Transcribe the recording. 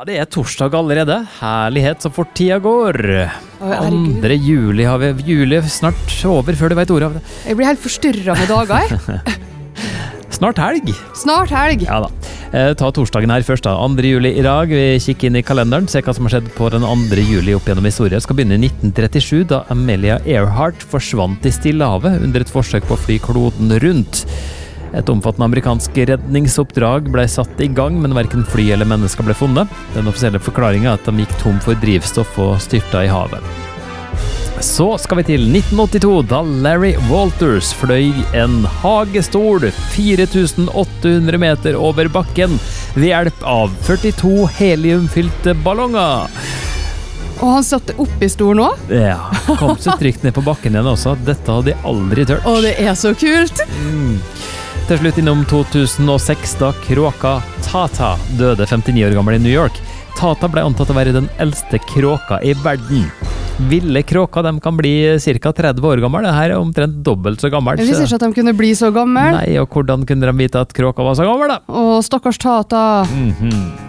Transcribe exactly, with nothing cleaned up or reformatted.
det er torsdag allerede. Herlighet så fort tida går. Å, herregud. Andre juli har vi juli snart over før du vet ordet av det. Jeg blir helt forstyrret med dager. jeg. Snart helg. Snart helg. Ja da. Eh, ta torsdagen her først da. andre juli i dag. Vi kikker inn i kalenderen, ser hva som har skjedd på den andre juli opp gjennom historien. Skal begynne i nitten trettisju, da Amelia Earhart forsvant i Stillehavet under et forsøk på å fly kloden rundt. Et omfattende amerikansk redningsoppdrag ble satt i gang, men hverken fly eller mennesker ble funnet. Den offisielle forklaringen er at de gikk tom for drivstoff og styrta i havet. Så skal vi til nitten åttito, da Larry Walters fløy en hagestol fire tusen åtte hundre meter over bakken ved hjelp av førtito heliumfylte ballonger. Og han satt opp i stolen nå. Ja, kom så trygt ned på bakken igjen også. Dette hadde jeg aldri tørt. Å, det er så kult! Mm. Til slutt innom to tusen og seks, da kråka Tata døde femtini år gammel i New York. Tata ble antatt å være den eldste kråka i verden. Ville kråka de kan bli ca. tretti år gammel. Dette er omtrent dobbelt så gammel. Jeg visste ikke at de kunne bli så gammel. Nei, og hvordan kunne de vite at kråka var så gammel da? Å, stakkars Tata. Mhm.